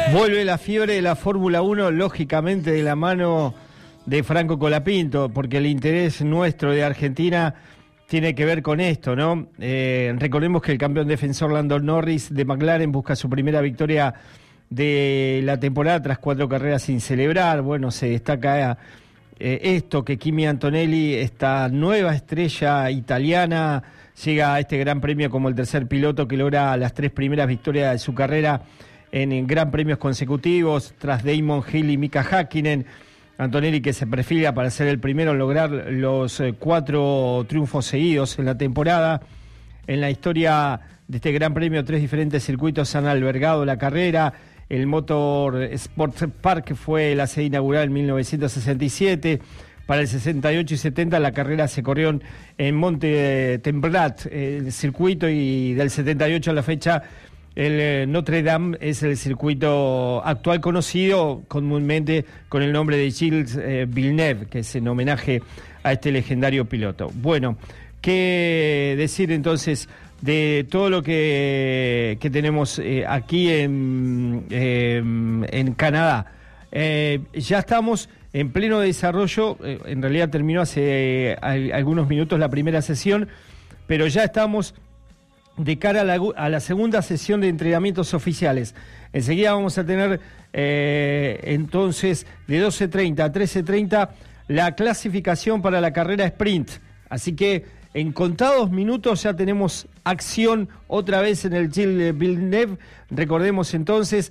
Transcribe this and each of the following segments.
Vuelve la fiebre de la Fórmula 1, lógicamente de la mano de Franco Colapinto, porque el interés nuestro de Argentina tiene que ver con esto, ¿no? Recordemos que el campeón defensor Lando Norris de McLaren busca su primera victoria de la temporada tras 4 carreras sin celebrar. Bueno, se destaca esto, que Kimi Antonelli, esta nueva estrella italiana, llega a este gran premio como el tercer piloto que logra las 3 primeras victorias de su carrera en gran premios consecutivos, tras Damon Hill y Mika Häkkinen. Antonelli, que se perfila para ser el primero en lograr los 4 triunfos seguidos en la temporada. En la historia de este gran premio, 3 diferentes circuitos han albergado la carrera. El Motor Sports Park fue la sede inaugural en 1967. Para el 68 y 70 la carrera se corrió en Monte Temprat, el circuito, y del 78 a la fecha el Notre Dame es el circuito actual, conocido comúnmente con el nombre de Gilles Villeneuve, que es en homenaje a este legendario piloto. Bueno, ¿qué decir entonces de todo lo que tenemos aquí en Canadá? Ya estamos en pleno desarrollo, en realidad terminó hace algunos minutos la primera sesión, pero ya estamos de cara a la segunda sesión de entrenamientos oficiales. Enseguida vamos a tener entonces de 12:30 a 13:30 la clasificación para la carrera sprint. Así que en contados minutos ya tenemos acción otra vez en el Gilles Villeneuve, recordemos entonces,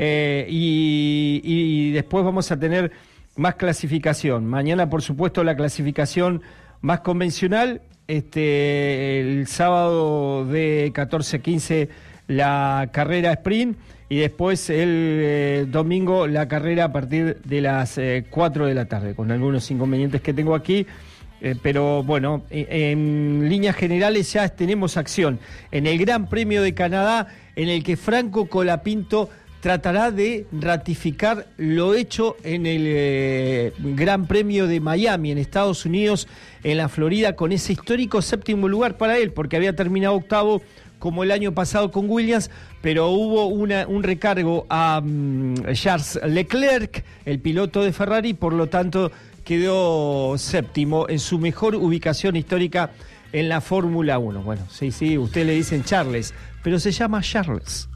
y después vamos a tener más clasificación. Mañana, por supuesto, la clasificación más convencional. El sábado de 14:15 la carrera sprint, y después el domingo la carrera a partir de las 4 de la tarde, con algunos inconvenientes que tengo aquí, pero bueno, en líneas generales ya tenemos acción en el Gran Premio de Canadá, en el que Franco Colapinto tratará de ratificar lo hecho en el Gran Premio de Miami, en Estados Unidos, en la Florida, con ese histórico 7º lugar para él, porque había terminado 8º como el año pasado con Williams, pero hubo un recargo a Charles Leclerc, el piloto de Ferrari, por lo tanto quedó 7º en su mejor ubicación histórica en la Fórmula 1. Bueno, sí, usted le dicen Charles, pero se llama Charles.